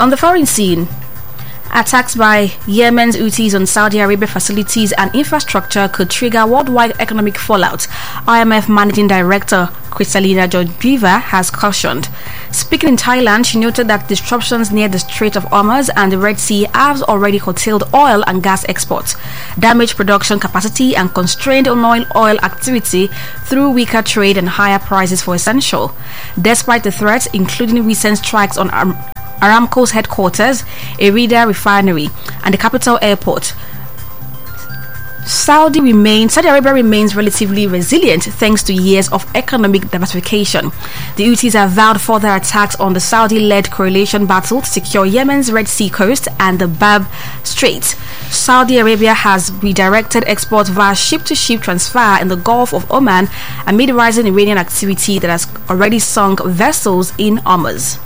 On the foreign scene, attacks by Yemen's Houthis on Saudi Arabia facilities and infrastructure could trigger worldwide economic fallout, IMF Managing Director Kristalina Georgieva has cautioned. Speaking in Thailand, she noted that disruptions near the Strait of Hormuz and the Red Sea have already curtailed oil and gas exports, damaged production capacity and constrained oil activity through weaker trade and higher prices for essential. Despite the threats, including recent strikes on Aramco's headquarters, Irida refinery, and the capital airport, Saudi Arabia remains relatively resilient thanks to years of economic diversification. The Houthis have vowed further attacks on the Saudi-led coalition battle to secure Yemen's Red Sea coast and the Bab Strait. Saudi Arabia has redirected exports via ship-to-ship transfer in the Gulf of Oman amid rising Iranian activity that has already sunk vessels in Hormuz.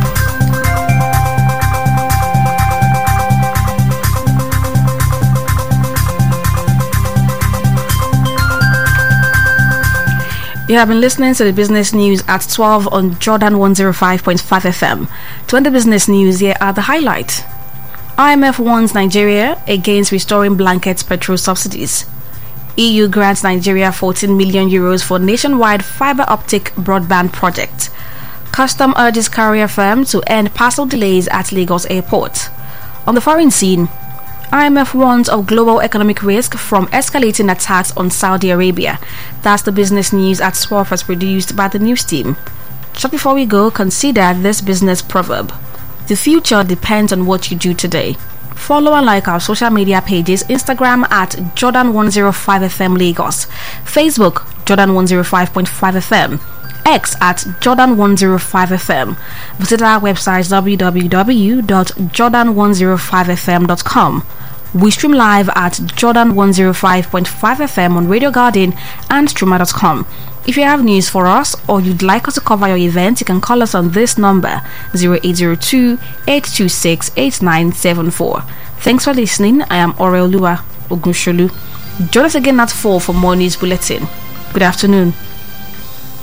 You have been listening to the business news at 12 on Jordan 105.5 FM. To end the business news, here are the highlights. IMF warns Nigeria against restoring blanket petrol subsidies. EU grants Nigeria 14 million euros for nationwide fiber optic broadband project. Custom urges carrier firm to end parcel delays at Lagos Airport. On the foreign scene, IMF warns of global economic risk from escalating attacks on Saudi Arabia. That's the business news at 12 as produced by the news team. Just before we go, consider this business proverb. The future depends on what you do today. Follow and like our social media pages: Instagram at Jordan105FM Lagos, Facebook Jordan105.5 FM, X at Jordan105FM. Visit our website www.jordan105fm.com. We stream live at Jordan105.5 FM on Radio Garden and Streamer.com. If you have news for us or you'd like us to cover your event, you can call us on this number 0802-826-8974. Thanks for listening. I am Oreoluwa Ogunsholu. Join us again at 4 for more news bulletin. Good afternoon.